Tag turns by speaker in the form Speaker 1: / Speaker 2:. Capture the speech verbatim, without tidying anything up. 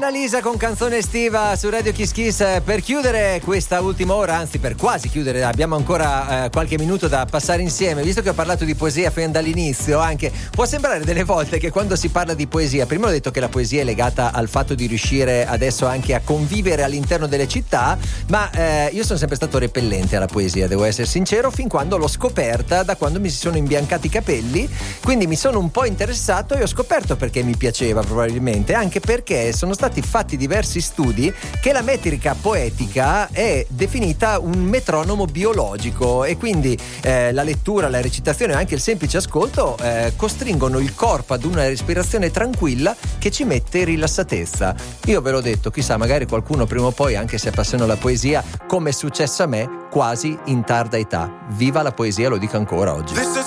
Speaker 1: Annalisa con Canzone estiva su Radio Kiss Kiss. Per chiudere questa ultima ora, anzi per quasi chiudere, abbiamo ancora eh, qualche minuto da passare insieme. Visto che ho parlato di poesia fin dall'inizio, anche può sembrare delle volte che quando si parla di poesia, prima ho detto che la poesia è legata al fatto di riuscire adesso anche a convivere all'interno delle città, ma eh, io sono sempre stato repellente alla poesia, devo essere sincero, fin quando l'ho scoperta, da quando mi si sono imbiancati i capelli. Quindi mi sono un po' interessato e ho scoperto perché mi piaceva, probabilmente anche perché sono stati fatti diversi studi che la metrica poetica è definita un metronomo biologico, e quindi eh, la lettura, la recitazione e anche il semplice ascolto eh, costringono il corpo ad una respirazione tranquilla che ci mette rilassatezza. Io ve l'ho detto, chissà, magari qualcuno prima o poi anche si appassiona alla poesia, come è successo a me quasi in tarda età. Viva la poesia, lo dico ancora oggi.